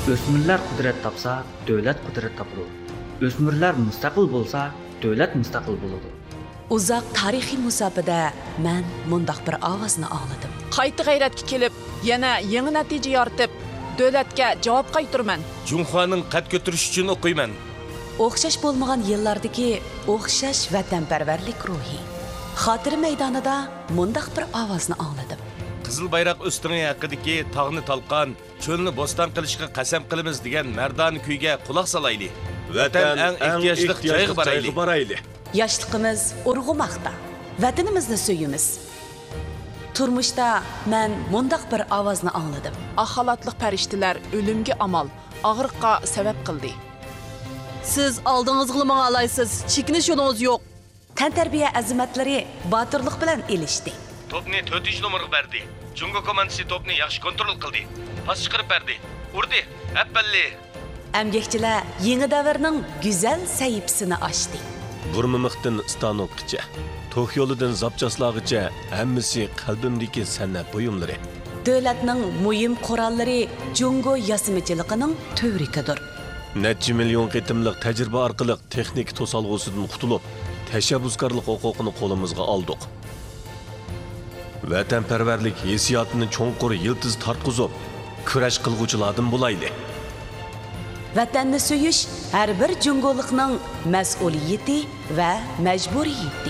O'smirlar qudrat topsa, davlat qudrat topadi. O'smirlar mustaqil bo'lsa, davlat mustaqil bo'ladi. Uzoq tarixiy musofada men mundaq bir ovozni angladim. Qayta g'ayratga kelib, yana yangi natija yoritib, davlatga javob qaytiraman. Junxoning qad ko'tarish uchun o'qiyman. O'xshash bo'lmagan yillardagi o'xshash vatanparvarlik ruhi. Xotira maydonida mundaq bir ovozni angladim. Qizil bayroq o'stig'i haqidagi tog'ni talqon, cho'lni bo'ston qilishga qasam qilamiz degan mardon kuyga quloq solayli. Vatan eng ehtiyojli joyga borayli. Yoshligimiz urg'umoqda. Vatanimizni suyimiz. Turmuşda men mundaq bir ovozni angladim. Axalatliq farishtalar o'limga amal, og'riqqa sabab qildi. Siz oldingizga menga alaysiz, chekinish yo'lingiz yo'q. Tantarbiya azimatlari botirlik bilan elishdi. Topni 4-nomerga berdi. Jungo komandasi topni yaxshi kontrol qildi. Pas chiqarib berdi. Urdi. Appalli. Amgakchilar yangi davrning go'zal sahifasini ochdi. Burmimiqdan Stanokgacha, Tokyolidan Zapchaslag'icha hammasi qalbimdagi san'at buyumlari. Davlatning muhim qurollari Jungo yasimichiligining tövrikidir. Necha million qitimliq tajriba orqali texnik to'solg'usidan qutulib, tashabbuskorlik huquqini qo'limizga oldik. Vatanparvarlik hissiyotini cho'nqur yiltiz tartqizib, kurash qilguvchilardan bo'layli. Vatanni suyish har bir jungolikning mas'uliyati va majburiyati.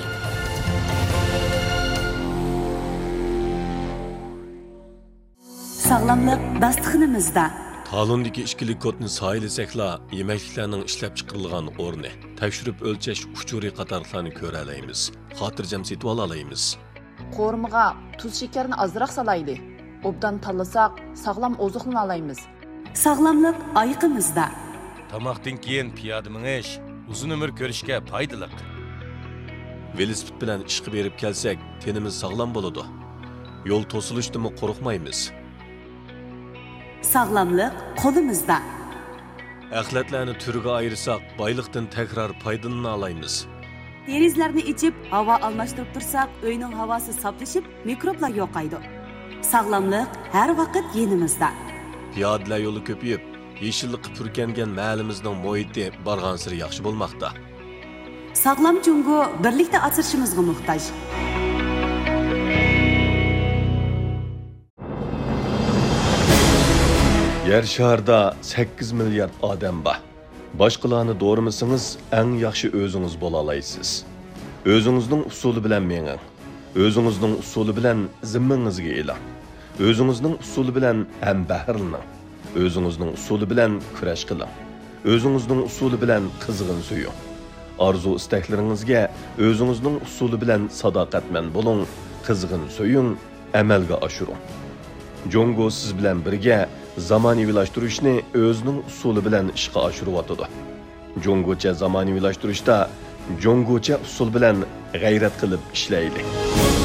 Sog'lomlik dasturxonimizda. Talondagi ishkilik kodni saylasakla yemekliklarning ishlab chiqarilgan o'rni, tekshirib o'lchash uchuri qatorlarni ko'ra olamiz. Xotirjam setib olaymiz. Qo'rmiga tuz shakarni ozroq salayli. Obdan tanlasak, sog'lom ozuqni olaymiz. Sog'lomlik oyiqimizda. Tamoqdan keyin piyoda minish uzun umr ko'rishga foydali. Velosiped bilan ishga berib kelsak, tenimiz sog'lom bo'ladi. Yo'l to'silishdimi qo'rqmaymiz. Sog'lomlik qo'limizda. Axlatlarni turiga ayirsak, boyliqdan takrar foydalana olamiz. Derizlarni ichib, havo almashtirib tursak, uyning havosi saflashib, mikroblar yo'qaydi. Sog'lomlik har vaqt yenimizda. Piyodalar yo'li ko'payib, yeşillik pürkengen mahallimizning muhiti bargan siri yaxshi bo'lmoqda. Sog'lom Jungo birlikda asrashimizga muhtoj. Yer şarda 8 milyard odam bor. Boshqalarni doğramasangiz, eng yaxshi o'zingiz bo'la olasiz. O'zingizning usuli bilan menging. O'zingizning usuli bilan zimmangizga e'lon. O'zingizning usuli bilan ham bahrlaning. O'zingizning usuli bilan kurash qiling. O'zingizning usuli bilan qizg'in suying. Arzu istaklaringizga o'zingizning usuli bilan sadoqatman bo'ling, qizg'in suying, amalga oshiring. Jungo siz bilan birga zamonaviylashtirishni o'zining usuli bilan ishga oshiryotdi. Jungocha zamonaviylashtirishda jungocha usul bilan g'ayrat qilib ishlaylik.